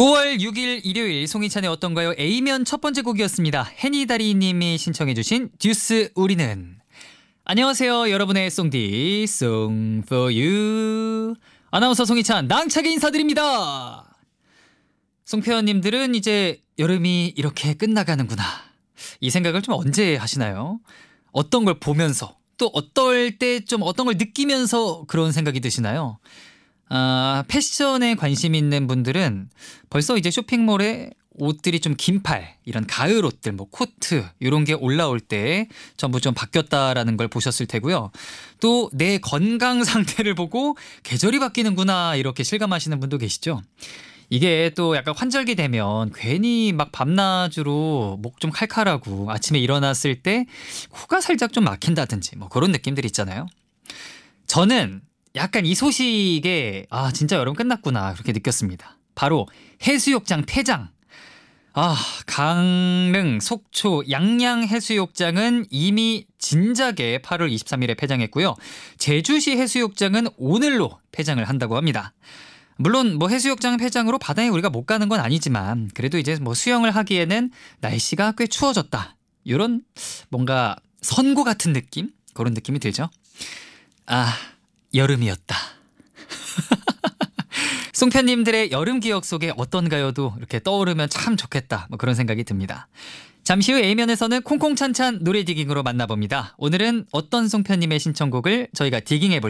9월 6일 일요일 송이찬의 어떤가요? A면 첫 번째 곡이었습니다. 해니다리님이 신청해 주신 듀스 우리는. 안녕하세요 여러분의 송디 Song for you 아나운서 송이찬 낭차게 인사드립니다. 송편님들은 이제 여름이 이렇게 끝나가는구나 이 생각을 좀 언제 하시나요? 어떤 걸 보면서 또 어떨 때 좀 어떤 걸 느끼면서 그런 생각이 드시나요? 패션에 관심 있는 분들은 벌써 이제 쇼핑몰에 옷들이 좀 긴팔 이런 가을 옷들 뭐 코트 이런 게 올라올 때 전부 좀 바뀌었다라는 걸 보셨을 테고요. 또 내 건강 상태를 보고 계절이 바뀌는구나 이렇게 실감하시는 분도 계시죠. 이게 또 약간 환절기 되면 괜히 막 밤낮으로 목 좀 칼칼하고 아침에 일어났을 때 코가 살짝 좀 막힌다든지 뭐 그런 느낌들 있잖아요. 저는 약간 이 소식에 진짜 여름 끝났구나 그렇게 느꼈습니다. 바로 해수욕장 폐장. 강릉, 속초, 양양 해수욕장은 이미 진작에 8월 23일에 폐장했고요. 제주시 해수욕장은 오늘로 폐장을 한다고 합니다. 물론 뭐 해수욕장 폐장으로 바다에 우리가 못 가는 건 아니지만 그래도 이제 뭐 수영을 하기에는 날씨가 꽤 추워졌다. 이런 뭔가 선고 같은 느낌? 그런 느낌이 들죠. 여름이었다. 송편님들의 여름 기억 속에 어떤 가요도 이렇게 떠오르면 참 좋겠다. 뭐 그런 생각이 듭니다. 잠시 후 A면에서는 콩콩찬찬 노래 디깅으로 만나봅니다. 오늘은 어떤 송편님의 신청곡을 저희가 디깅해 볼까요?